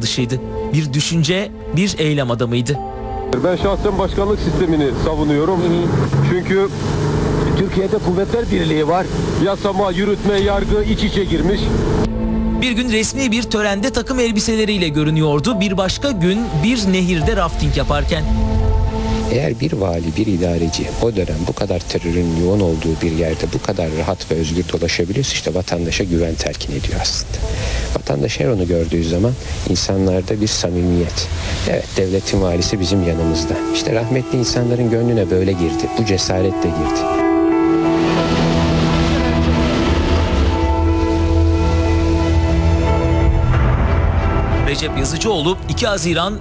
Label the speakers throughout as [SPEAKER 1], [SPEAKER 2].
[SPEAKER 1] dışıydı. Bir düşünce, bir eylem adamıydı.
[SPEAKER 2] Ben şahsen başkanlık sistemini savunuyorum. Çünkü
[SPEAKER 3] Türkiye'de kuvvetler birliği var.
[SPEAKER 2] yasama, yürütme, yargı iç içe girmiş.
[SPEAKER 1] Bir gün resmi bir törende takım elbiseleriyle görünüyordu. Bir başka gün bir nehirde rafting yaparken.
[SPEAKER 4] Eğer bir vali, bir idareci o dönem bu kadar terörün yoğun olduğu bir yerde bu kadar rahat ve özgür dolaşabiliyorsa işte vatandaşa güven telkin ediyor aslında. Vatandaş her onu gördüğü zaman insanlarda bir samimiyet. Evet, devletin valisi bizim yanımızda. İşte rahmetli insanların gönlüne böyle girdi. Bu cesaretle girdi.
[SPEAKER 1] Recep Yazıcıoğlu 2 Haziran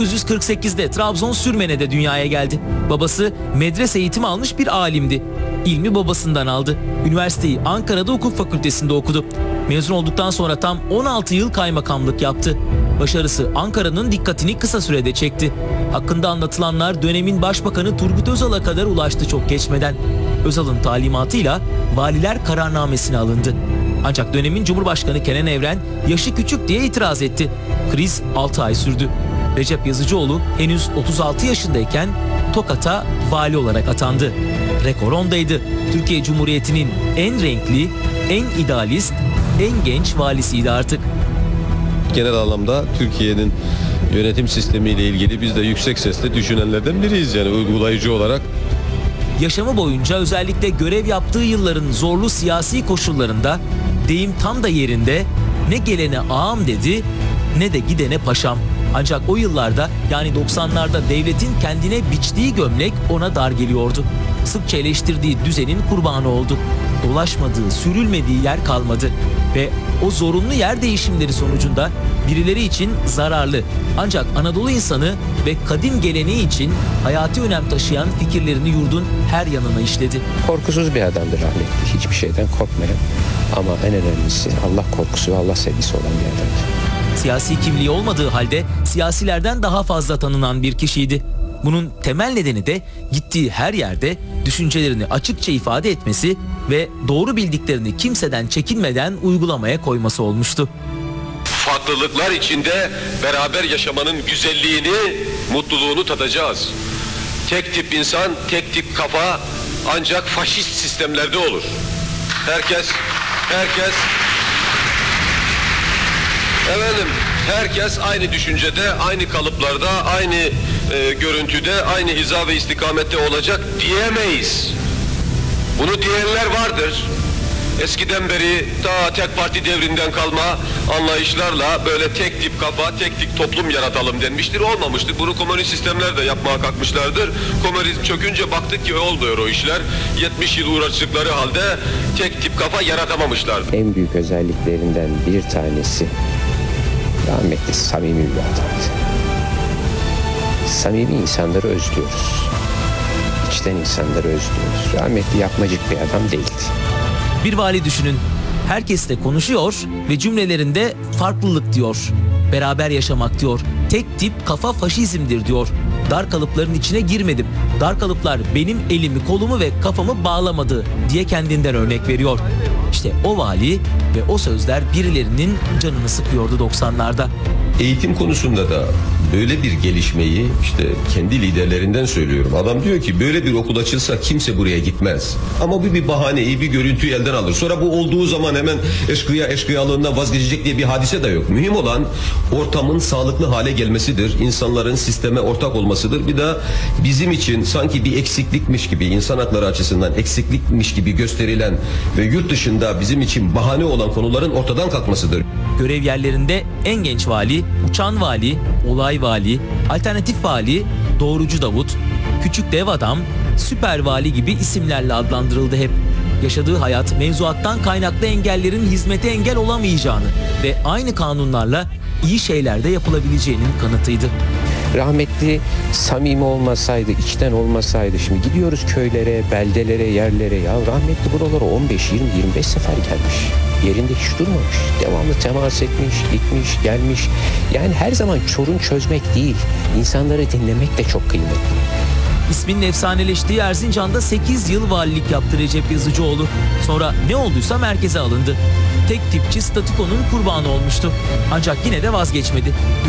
[SPEAKER 1] 1948'de Trabzon Sürmene'de dünyaya geldi. Babası medrese eğitimi almış bir alimdi. İlmi babasından aldı. Üniversiteyi Ankara'da Hukuk Fakültesi'nde okudu. Mezun olduktan sonra tam 16 yıl kaymakamlık yaptı. Başarısı Ankara'nın dikkatini kısa sürede çekti. Hakkında anlatılanlar dönemin başbakanı Turgut Özal'a kadar ulaştı çok geçmeden. Özal'ın talimatıyla valiler kararnamesine alındı. Ancak dönemin Cumhurbaşkanı Kenan Evren yaşı küçük diye itiraz etti. Kriz 6 ay sürdü. Recep Yazıcıoğlu henüz 36 yaşındayken Tokat'a vali olarak atandı. Rekor ondaydı. Türkiye Cumhuriyeti'nin en renkli, en idealist, en genç valisiydi artık.
[SPEAKER 2] Genel anlamda Türkiye'nin yönetim sistemiyle ilgili biz de yüksek sesle düşünenlerden biriyiz yani uygulayıcı olarak.
[SPEAKER 1] Yaşamı boyunca özellikle görev yaptığı yılların zorlu siyasi koşullarında deyim tam da yerinde, ne gelene ağam dedi ne de gidene paşam. Ancak o yıllarda yani 90'larda devletin kendine biçtiği gömlek ona dar geliyordu. Sıkça eleştirdiği düzenin kurbanı oldu. Dolaşmadığı, sürülmediği yer kalmadı. Ve o zorunlu yer değişimleri sonucunda birileri için zararlı ancak Anadolu insanı ve kadim geleneği için hayati önem taşıyan fikirlerini yurdun her yanına işledi.
[SPEAKER 4] Korkusuz bir adamdı rahmetli. Hiçbir şeyden korkmayan ama en önemlisi Allah korkusu ve Allah sevgisi olan bir adamdı.
[SPEAKER 1] Siyasi kimliği olmadığı halde siyasilerden daha fazla tanınan bir kişiydi. Bunun temel nedeni de gittiği her yerde düşüncelerini açıkça ifade etmesi ve doğru bildiklerini kimseden çekinmeden uygulamaya koyması olmuştu.
[SPEAKER 2] Farklılıklar içinde beraber yaşamanın güzelliğini, mutluluğunu tadacağız. Tek tip insan, tek tip kafa ancak faşist sistemlerde olur. Herkes aynı düşüncede, aynı kalıplarda, aynı görüntüde, aynı hiza ve istikamette olacak diyemeyiz. Bunu diyenler vardır. Eskiden beri ta tek parti devrinden kalma anlayışlarla böyle tek tip kafa, tek tip toplum yaratalım denmiştir. Olmamıştır. Bunu komünist sistemler de yapmaya kalkmışlardır. Komünizm çökünce baktık ki olmuyor o işler. 70 yıl uğraştıkları halde tek tip kafa yaratamamışlardı.
[SPEAKER 4] En büyük özelliklerinden bir tanesi rahmetli samimi bir adamdı. Samimi insanları özlüyoruz. İçten insanları özlüyoruz. Rahmetli yapmacık bir adam değildi.
[SPEAKER 1] Bir vali düşünün. Herkesle konuşuyor ve cümlelerinde farklılık diyor. Beraber yaşamak diyor. Tek tip kafa faşizmdir diyor. Dar kalıpların içine girmedim. Dar kalıplar benim elimi, kolumu ve kafamı bağlamadı diye kendinden örnek veriyor. İşte o vali ve o sözler birilerinin canını sıkıyordu 90'larda.
[SPEAKER 5] Eğitim konusunda da böyle bir gelişmeyi işte kendi liderlerinden söylüyorum. Adam diyor ki böyle bir okul açılsa kimse buraya gitmez. Ama bu bir bahane, iyi bir görüntüyü elden alır. Sonra bu olduğu zaman hemen eşkıyalığından vazgeçecek diye bir hadise de yok. Mühim olan ortamın sağlıklı hale gelmesidir. İnsanların sisteme ortak olmasıdır. Bir de bizim için sanki bir eksiklikmiş gibi, insan hakları açısından eksiklikmiş gibi gösterilen ve yurt dışında bizim için bahane olan konuların ortadan kalkmasıdır.
[SPEAKER 1] Görev yerlerinde en genç vali, uçan vali, olay vali, alternatif vali, doğrucu Davut, küçük dev adam, süper vali gibi isimlerle adlandırıldı hep. Yaşadığı hayat mevzuattan kaynaklı engellerin hizmete engel olamayacağını ve aynı kanunlarla iyi şeyler de yapılabileceğinin kanıtıydı.
[SPEAKER 4] Rahmetli samimi olmasaydı, içten olmasaydı şimdi gidiyoruz köylere, beldelere, yerlere ya rahmetli buralara 15, 20, 25 sefer gelmiş. Yerinde hiç durmamış. Devamlı temas etmiş, gitmiş, gelmiş. Yani her zaman sorun çözmek değil, insanları dinlemek de çok kıymetli.
[SPEAKER 1] İsminin efsaneleştiği Erzincan'da 8 yıl valilik yaptı Recep Yazıcıoğlu. Sonra ne olduysa merkeze alındı. Tek tipçi statükonun kurbanı olmuştu. Ancak yine de vazgeçmedi.